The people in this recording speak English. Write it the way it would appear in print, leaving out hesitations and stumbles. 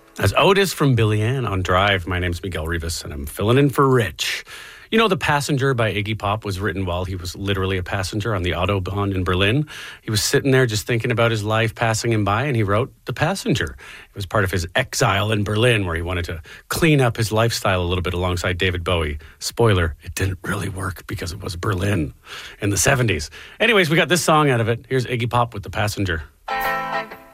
As Otis from Billy Ann on Drive, my name's Miguel Rivas, and I'm filling in for Rich. You know, The Passenger by Iggy Pop was written while he was literally a passenger on the Autobahn in Berlin. He was sitting there just thinking about his life passing him by, and he wrote The Passenger. It was part of his exile in Berlin, where he wanted to clean up his lifestyle a little bit alongside David Bowie. Spoiler, it didn't really work because it was Berlin in the 70s. Anyways, we got this song out of it. Here's Iggy Pop with The Passenger.